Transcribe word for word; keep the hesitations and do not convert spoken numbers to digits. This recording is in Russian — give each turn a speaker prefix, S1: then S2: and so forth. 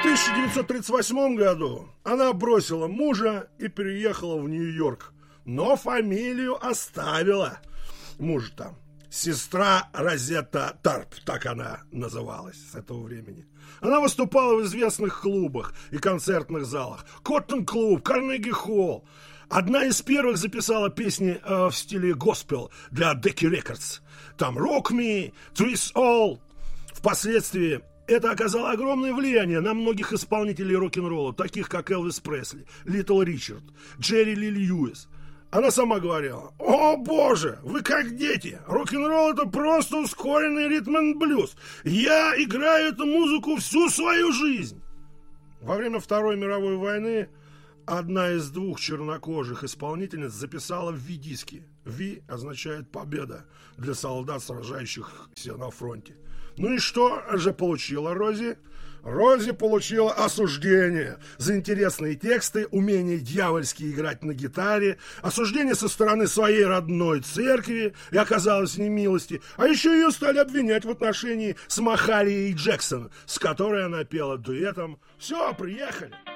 S1: тысяча девятьсот тридцать восьмом году она бросила мужа и переехала в Нью-Йорк, но фамилию оставила. Муж там. Сестра Розетта Тарп, так она называлась с этого времени. Она выступала в известных клубах и концертных залах. Коттон-клуб, Карнеги-холл. Одна из первых записала песни э, в стиле госпел для Decca Records. Там «Rock Me», «Twist All». Впоследствии это оказало огромное влияние на многих исполнителей рок-н-ролла, таких как Элвис Пресли, Литл Ричард, Джерри Ли Льюис. Она сама говорила: «О боже, вы как дети, рок-н-ролл — это просто ускоренный ритм-н-блюз. Я играю эту музыку всю свою жизнь». Во время Второй мировой войны одна из двух чернокожих исполнительниц записала Ви-диски. Ви означает «победа» для солдат, сражающихся на фронте. Ну и что же получила Рози? Рози получила осуждение за интересные тексты, умение дьявольски играть на гитаре, осуждение со стороны своей родной церкви и оказалась в немилости. А еще ее стали обвинять в отношении с Махалией Джексон, с которой она пела дуэтом. Все, приехали.